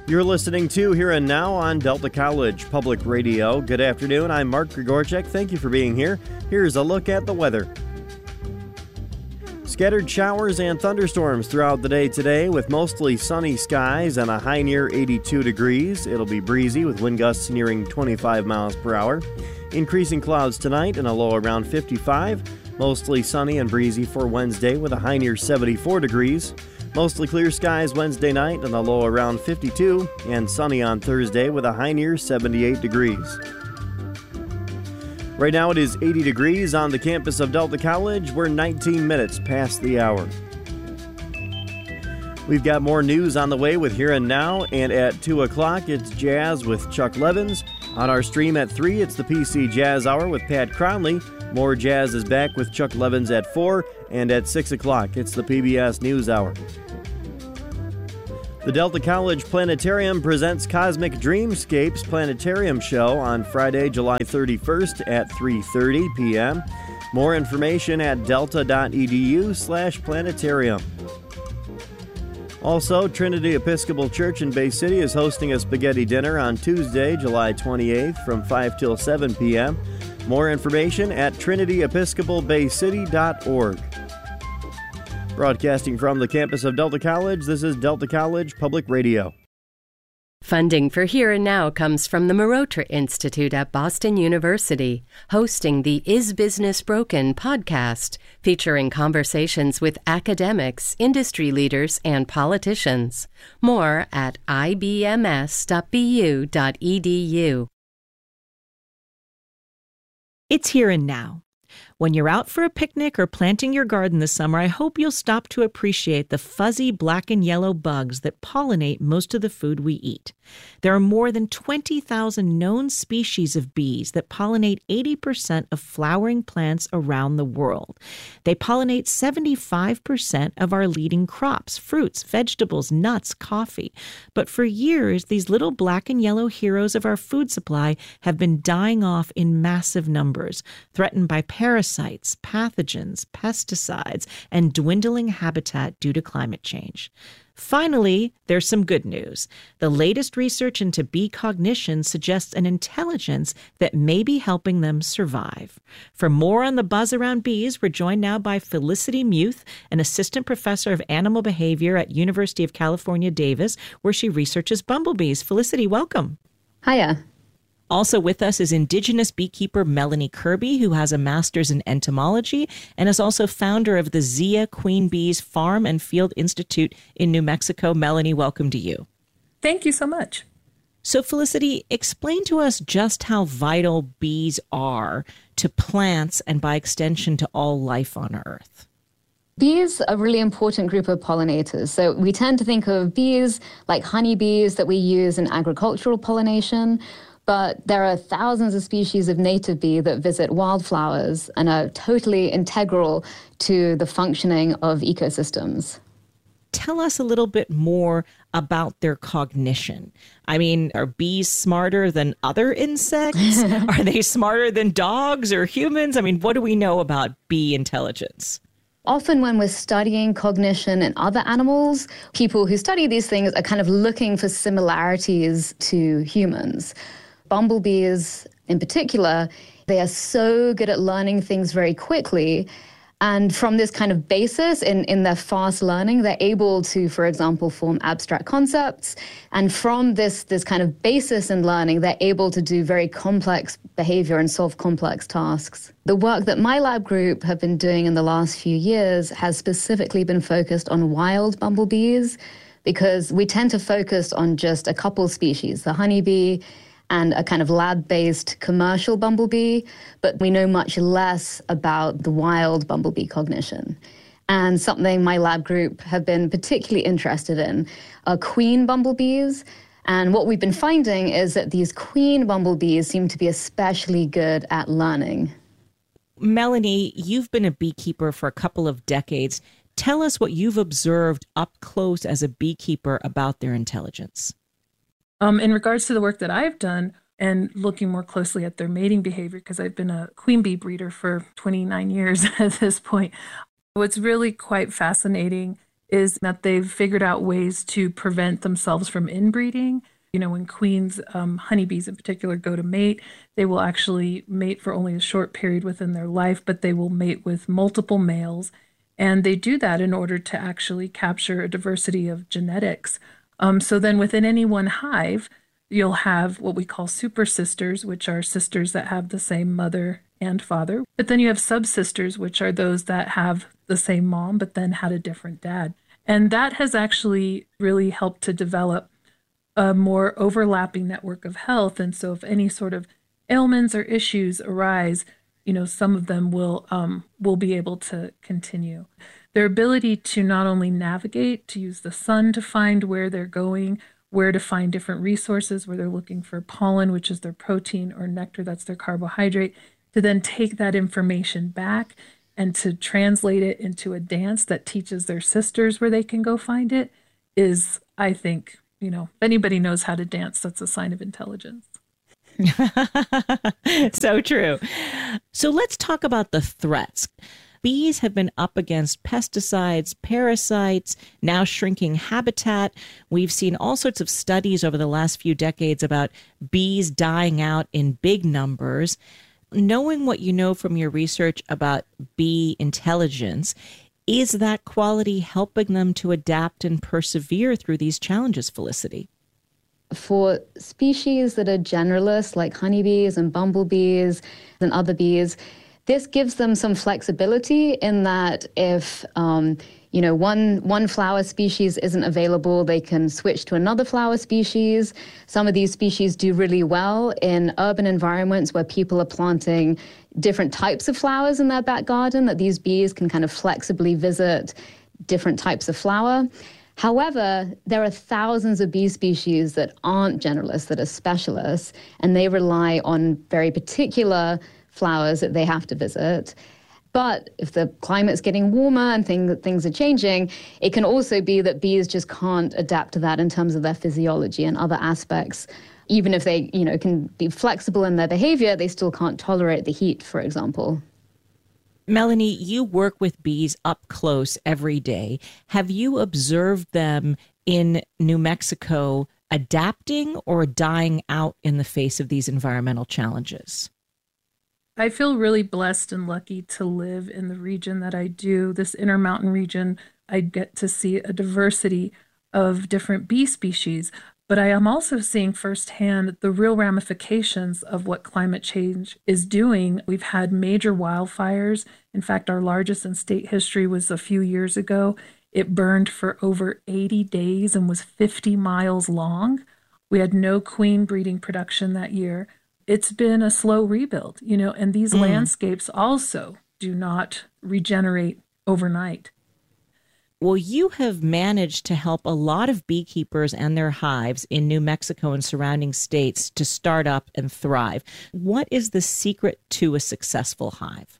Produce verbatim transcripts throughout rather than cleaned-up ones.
You're listening to Here and Now on Delta College Public Radio. Good afternoon. I'm Mark Grigorchek. Thank you for being here. Here's a look at the weather. Scattered showers and thunderstorms throughout the day today with mostly sunny skies and a high near eighty-two degrees. It'll be breezy with wind gusts nearing twenty-five miles per hour. Increasing clouds tonight and a low around fifty-five. Mostly sunny and breezy for Wednesday with a high near seventy-four degrees. Mostly clear skies Wednesday night and a low around fifty-two. And sunny on Thursday with a high near seventy-eight degrees. Right now it is eighty degrees on the campus of Delta College. We're nineteen minutes past the hour. We've got more news on the way with Here and Now, and at two o'clock it's Jazz with Chuck Levins. On our stream at three, it's the P C Jazz Hour with Pat Cronley. More Jazz is back with Chuck Levins at four, and at six o'clock it's the P B S News Hour. The Delta College Planetarium presents Cosmic Dreamscapes Planetarium Show on Friday, July thirty-first at three thirty p.m. More information at delta.edu slash planetarium. Also, Trinity Episcopal Church in Bay City is hosting a spaghetti dinner on Tuesday, July twenty-eighth from five till seven p.m. More information at trinity episcopal bay city dot org. Broadcasting from the campus of Delta College, this is Delta College Public Radio. Funding for Here and Now comes from the Marotra Institute at Boston University, hosting the Is Business Broken podcast, featuring conversations with academics, industry leaders, and politicians. More at i b m s dot b u dot e d u. It's Here and Now. When you're out for a picnic or planting your garden this summer, I hope you'll stop to appreciate the fuzzy black and yellow bugs that pollinate most of the food we eat. There are more than twenty thousand known species of bees that pollinate eighty percent of flowering plants around the world. They pollinate seventy-five percent of our leading crops, fruits, vegetables, nuts, coffee. But for years, these little black and yellow heroes of our food supply have been dying off in massive numbers, threatened by parasites, pathogens, pesticides, and dwindling habitat due to climate change. Finally, there's some good news. The latest research into bee cognition suggests an intelligence that may be helping them survive. For more on the buzz around bees, we're joined now by Felicity Muth, an assistant professor of animal behavior at University of California, Davis, where she researches bumblebees. Felicity, welcome. Hiya. Also with us is Indigenous beekeeper Melanie Kirby, who has a master's in entomology and is also founder of the Zia Queen Bees Farm and Field Institute in New Mexico. Melanie, welcome to you. Thank you so much. So, Felicity, explain to us just how vital bees are to plants and by extension to all life on Earth. Bees are a really important group of pollinators. So we tend to think of bees like honeybees that we use in agricultural pollination. But there are thousands of species of native bee that visit wildflowers and are totally integral to the functioning of ecosystems. Tell us a little bit more about their cognition. I mean, are bees smarter than other insects? Are they smarter than dogs or humans? I mean, what do we know about bee intelligence? Often when we're studying cognition in other animals, people who study these things are kind of looking for similarities to humans. Bumblebees, in particular, they are so good at learning things very quickly. And from this kind of basis in, in their fast learning, they're able to, for example, form abstract concepts. And from this, this kind of basis in learning, they're able to do very complex behavior and solve complex tasks. The work that my lab group have been doing in the last few years has specifically been focused on wild bumblebees, because we tend to focus on just a couple species, the honeybee and a kind of lab-based commercial bumblebee, but we know much less about the wild bumblebee cognition. And something my lab group have been particularly interested in are queen bumblebees. And what we've been finding is that these queen bumblebees seem to be especially good at learning. Melanie, you've been a beekeeper for a couple of decades. Tell us what you've observed up close as a beekeeper about their intelligence. Um, in regards to the work that I've done and looking more closely at their mating behavior, because I've been a queen bee breeder for twenty-nine years at this point, what's really quite fascinating is that they've figured out ways to prevent themselves from inbreeding. You know, when queens, um, honeybees in particular, go to mate, they will actually mate for only a short period within their life, but they will mate with multiple males. And they do that in order to actually capture a diversity of genetics. Um, so then within any one hive, you'll have what we call super sisters, which are sisters that have the same mother and father. But then you have subsisters, which are those that have the same mom, but then had a different dad. And that has actually really helped to develop a more overlapping network of health. And so if any sort of ailments or issues arise, you know, some of them will um, will be able to continue. Their ability to not only navigate, to use the sun to find where they're going, where to find different resources, where they're looking for pollen, which is their protein, or nectar, that's their carbohydrate, to then take that information back and to translate it into a dance that teaches their sisters where they can go find it is, I think, you know, if anybody knows how to dance, that's a sign of intelligence. So true. So let's talk about the threats. Bees have been up against pesticides, parasites, now shrinking habitat. We've seen all sorts of studies over the last few decades about bees dying out in big numbers. Knowing what you know from your research about bee intelligence, is that quality helping them to adapt and persevere through these challenges, Felicity? For species that are generalists, like honeybees and bumblebees and other bees, this gives them some flexibility in that if um, you know one one flower species isn't available, they can switch to another flower species. Some of these species do really well in urban environments where people are planting different types of flowers in their back garden, that these bees can kind of flexibly visit different types of flower. However, there are thousands of bee species that aren't generalists, that are specialists, and they rely on very particular flowers that they have to visit. But if the climate's getting warmer and thing, things are changing, it can also be that bees just can't adapt to that in terms of their physiology and other aspects. Even if they, you know, can be flexible in their behavior, they still can't tolerate the heat, for example. Melanie, you work with bees up close every day. Have you observed them in New Mexico adapting or dying out in the face of these environmental challenges? I feel really blessed and lucky to live in the region that I do, this Intermountain region. I get to see a diversity of different bee species, but I am also seeing firsthand the real ramifications of what climate change is doing. We've had major wildfires. In fact, our largest in state history was a few years ago. It burned for over eighty days and was fifty miles long. We had no queen breeding production that year. It's been a slow rebuild, you know, and these mm. landscapes also do not regenerate overnight. Well, you have managed to help a lot of beekeepers and their hives in New Mexico and surrounding states to start up and thrive. What is the secret to a successful hive?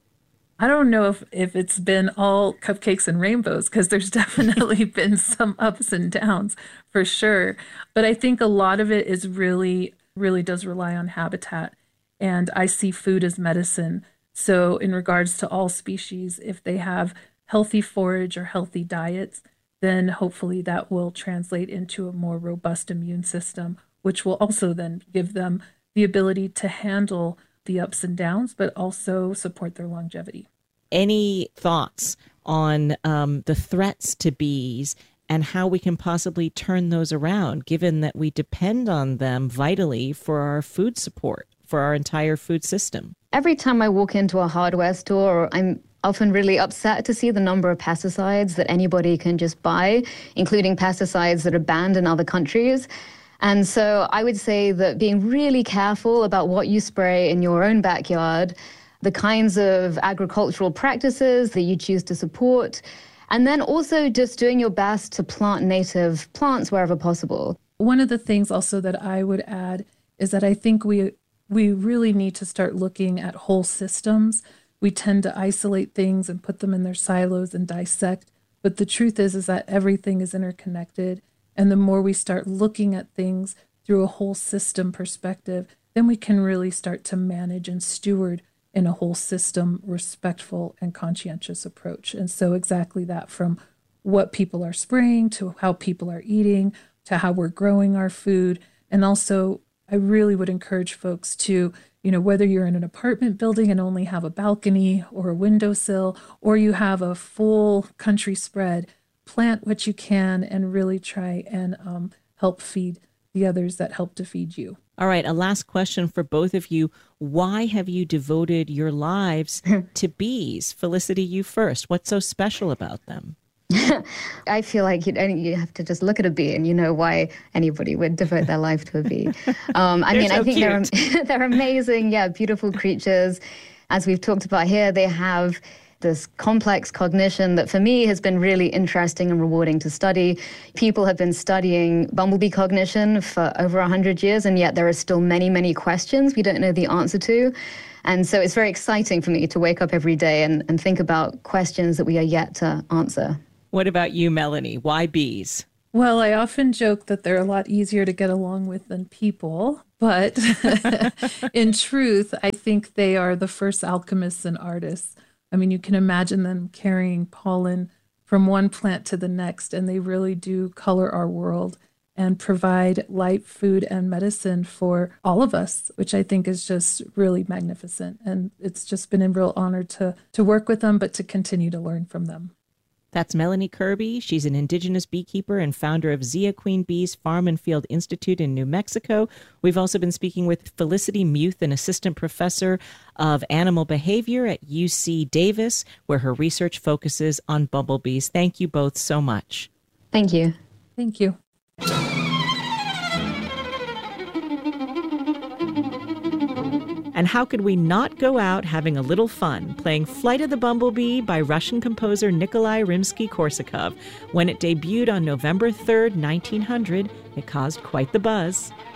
I don't know if, if it's been all cupcakes and rainbows, because there's definitely been some ups and downs for sure. But I think a lot of it is really, really does rely on habitat. And I see food as medicine. So in regards to all species, if they have healthy forage or healthy diets, then hopefully that will translate into a more robust immune system, which will also then give them the ability to handle the ups and downs, but also support their longevity. Any thoughts on um, the threats to bees and how we can possibly turn those around, given that we depend on them vitally for our food support, for our entire food system? Every time I walk into a hardware store, I'm often really upset to see the number of pesticides that anybody can just buy, including pesticides that are banned in other countries. And so I would say that being really careful about what you spray in your own backyard, the kinds of agricultural practices that you choose to support, and then also just doing your best to plant native plants wherever possible. One of the things also that I would add is that I think we we really need to start looking at whole systems. We tend to isolate things and put them in their silos and dissect. But the truth is, is that everything is interconnected. And the more we start looking at things through a whole system perspective, then we can really start to manage and steward in a whole system, respectful and conscientious approach. And so exactly that, from what people are spraying, to how people are eating, to how we're growing our food. And also, I really would encourage folks to, you know, whether you're in an apartment building and only have a balcony or a windowsill, or you have a full country spread, plant what you can and really try and um, help feed the others that help to feed you. All right, a last question for both of you. Why have you devoted your lives to bees? Felicity, you first. What's so special about them? I feel like you, you have to just look at a bee and you know why anybody would devote their life to a bee. Um, I mean, so I think they're, they're amazing, yeah, beautiful creatures. As we've talked about here, they have this complex cognition that for me has been really interesting and rewarding to study. People have been studying bumblebee cognition for over one hundred years, and yet there are still many, many questions we don't know the answer to. And so it's very exciting for me to wake up every day and, and think about questions that we are yet to answer. What about you, Melanie? Why bees? Well, I often joke that they're a lot easier to get along with than people, but in truth, I think they are the first alchemists and artists. I mean, you can imagine them carrying pollen from one plant to the next, and they really do color our world and provide light, food, and medicine for all of us, which I think is just really magnificent. And it's just been a real honor to, to work with them, but to continue to learn from them. That's Melanie Kirby. She's an indigenous beekeeper and founder of Zia Queen Bees Farm and Field Institute in New Mexico. We've also been speaking with Felicity Muth, an assistant professor of animal behavior at U C Davis, where her research focuses on bumblebees. Thank you both so much. Thank you. Thank you. And how could we not go out having a little fun playing Flight of the Bumblebee by Russian composer Nikolai Rimsky-Korsakov? When it debuted on November third, nineteen hundred, it caused quite the buzz.